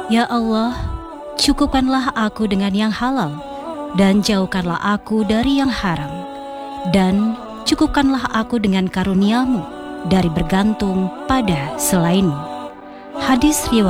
Ya Allah, cukupkanlah aku dengan yang halal, dan jauhkanlah aku dari yang haram. Dan cukupkanlah aku dengan karunia-Mu dari bergantung pada selain-Mu. Hadis riwayat